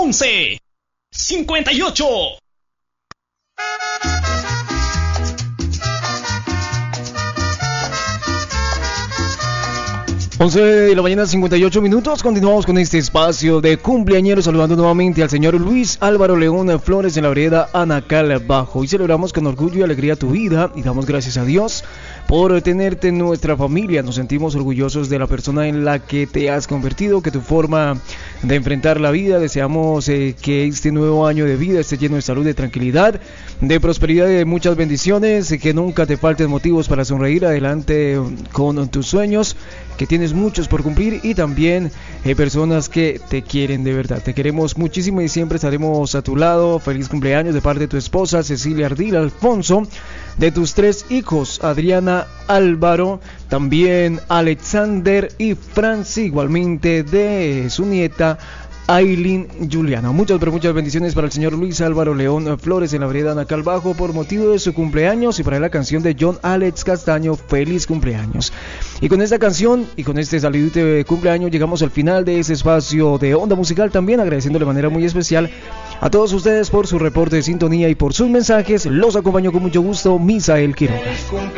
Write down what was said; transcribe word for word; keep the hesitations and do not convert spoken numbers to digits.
once cincuenta y ocho. once de la mañana, cincuenta y ocho minutos. Continuamos con este espacio de cumpleañeros, saludando nuevamente al señor Luis Álvaro León Flores en la vereda Anacal Bajo. Hoy celebramos con orgullo y alegría tu vida y damos gracias a Dios por tenerte en nuestra familia. Nos sentimos orgullosos de la persona en la que te has convertido, que tu forma de enfrentar la vida. Deseamos eh, que este nuevo año de vida esté lleno de salud, de tranquilidad, de prosperidad y de muchas bendiciones, que nunca te falten motivos para sonreír adelante con tus sueños, que tienes muchos por cumplir, y también eh, personas que te quieren de verdad. Te queremos muchísimo y siempre estaremos a tu lado. Feliz cumpleaños de parte de tu esposa Cecilia Ardila Alfonso, de tus tres hijos Adriana, Álvaro, también Alexander y Franci, igualmente de su nieta Aileen Juliana. Muchas pero muchas bendiciones para el señor Luis Álvaro León Flores en la vereda Anacal Bajo por motivo de su cumpleaños, y para él la canción de John Alex Castaño, Feliz Cumpleaños. Y con esta canción y con este saludito de cumpleaños llegamos al final de ese espacio de Onda Musical, también agradeciendo de manera muy especial a todos ustedes por su reporte de sintonía y por sus mensajes. Los acompaño con mucho gusto Misael Quiroga.